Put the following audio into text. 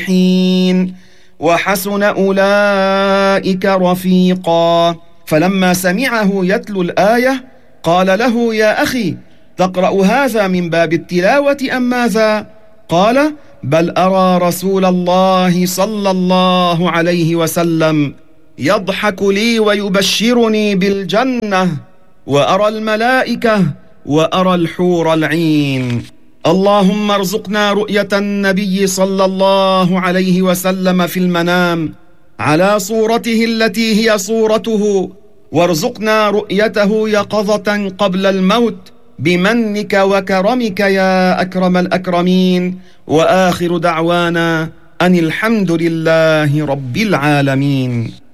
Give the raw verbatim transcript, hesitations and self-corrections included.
الصالحين وحسن أولئك رفيقا. فلما سمعه يتلو الآية قال له: يا أخي، تقرأ هذا من باب التلاوة أم ماذا؟ قال: بل أرى رسول الله صلى الله عليه وسلم يضحك لي ويبشرني بالجنة، وأرى الملائكة، وأرى الحور العين. اللهم ارزقنا رؤية النبي صلى الله عليه وسلم في المنام على صورته التي هي صورته، وارزقنا رؤيته يقظة قبل الموت بمنك وكرمك يا أكرم الأكرمين. وآخر دعوانا أن الحمد لله رب العالمين.